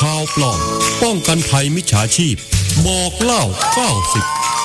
ข่าวปลอมป้องกันภัยมิจฉาชีพบอกเล่า90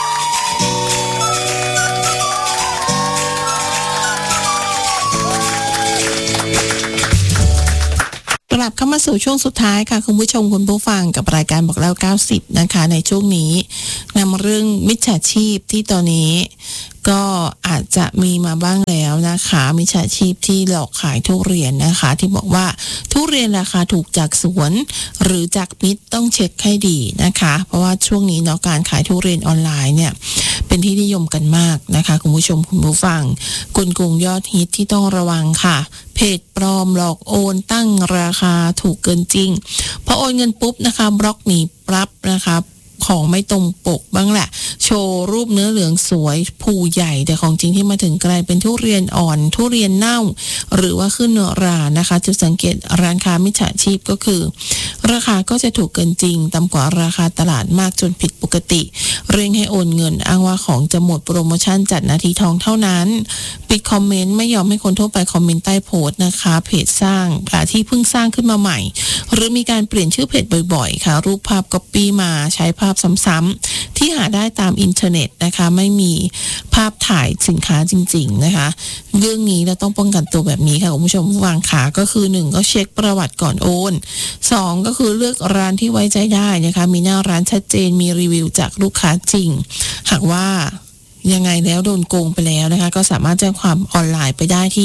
กลับเข้ามาสู่ช่วงสุดท้ายค่ะคุณผู้ชมคุณผู้ฟังกับรายการบอกเล่า90นะคะในช่วงนี้นำเรื่องมิจฉาชีพที่ตอนนี้ก็อาจจะมีมาบ้างแล้วนะคะมิจฉาชีพที่หลอกขายทุเรียนนะคะที่บอกว่าทุเรียนราคาถูกจากสวนหรือจากมิตรต้องเช็คให้ดีนะคะเพราะว่าช่วงนี้เนาะการขายทุเรียนออนไลน์เนี่ยเป็นที่นิยมกันมากนะคะคุณผู้ชมคุณผู้ฟังกลโกงยอดฮิตที่ต้องระวังค่ะเพจปลอมหลอกโอนตั้งราคาถูกเกินจริงพอโอนเงินปุ๊บนะคะบล็อกหนีปั๊บนะคะของไม่ตรงปกบ้างแหละโชว์รูปเนื้อเหลืองสวยภูใหญ่แต่ของจริงที่มาถึงกลายเป็นทุเรียนอ่อนทุเรียนเน่าหรือว่าขึ้นรานะคะจุดสังเกตร้านค้ามิจฉาชีพก็คือราคาก็จะถูกเกินจริงต่ำกว่าราคาตลาดมากจนผิดปกติเร่งให้โอนเงินอ้างว่าของจะหมดโปรโมชั่นจัดนาทีทองเท่านั้นปิดคอมเมนต์ไม่ยอมให้คนทั่วไปคอมเมนต์ใต้โพสต์นะคะเพจสร้างที่เพิ่งสร้างขึ้นมาใหม่หรือมีการเปลี่ยนชื่อเพจบ่อยๆค่ะรูปภาพก๊อปปี้มาใช้ภาพซ้ำๆที่หาได้ตามอินเทอร์เน็ตนะคะไม่มีภาพถ่ายสินค้าจริงๆนะคะเรื่องนี้เราต้องป้องกันตัวแบบนี้ค่ะคุณผู้ชมผู้ฟังขาก็คือ1ก็เช็คประวัติก่อนโอน2ก็คือเลือกร้านที่ไว้ใจได้นะคะมีหน้าร้านชัดเจนมีรีวิวจากลูกค้าจริงหากว่ายังไงแล้วโดนโกงไปแล้วนะคะก็สามารถแจ้งความออนไลน์ไปได้ที่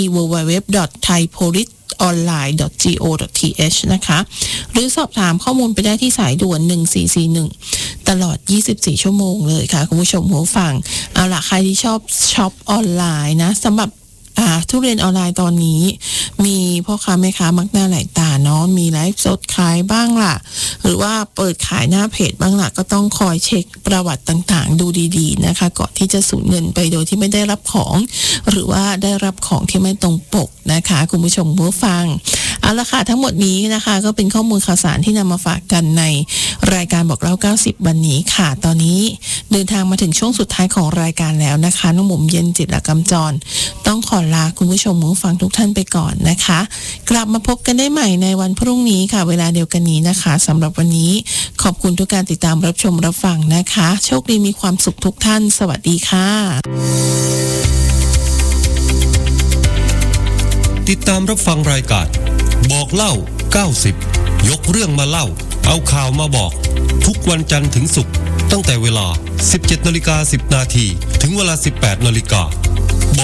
www.thaipolice.online.go.th นะคะหรือสอบถามข้อมูลไปได้ที่สายด่วน1441ตลอด24ชั่วโมงเลยค่ะคุณผู้ชมผู้ฟังเอาล่ะใครที่ชอบช็อปออนไลน์นะสำหรับทุเรียนออนไลน์ตอนนี้มีพ่อค้าแม่ค้ามักหน้าหลายตาเนาะมีไลฟ์สดขายบ้างล่ะหรือว่าเปิดขายหน้าเพจบ้างล่ะก็ต้องคอยเช็คประวัติต่างๆดูดีๆนะคะก่อนที่จะสูญเงินไปโดยที่ไม่ได้รับของหรือว่าได้รับของที่ไม่ตรงปกนะคะคุณผู้ชมผู้ฟังเอาละค่ะทั้งหมดนี้นะคะก็เป็นข้อมูลข่าวสารที่นำมาฝากกันในรายการบอกเล่า90วันนี้ค่ะตอนนี้เดินทางมาถึงช่วงสุดท้ายของรายการแล้วนะคะน้องหมุมเย็นจิตรกำจรต้องขอลาคุณผู้ชมผู้ฟังทุกท่านไปก่อนนะคะกลับมาพบกันได้ใหม่ในวันพรุ่งนี้ค่ะเวลาเดียวกันนี้นะคะสำหรับวันนี้ขอบคุณทุกการติดตามรับชมรับฟังนะคะโชคดีมีความสุขทุกท่านสวัสดีค่ะติดตามรับฟังรายการบอกเล่า90ยกเรื่องมาเล่าเอาข่าวมาบอกทุกวันจันทร์ถึงศุกร์ตั้งแต่เวลา 17:10 น.ถึงเวลา 18:00 น.ท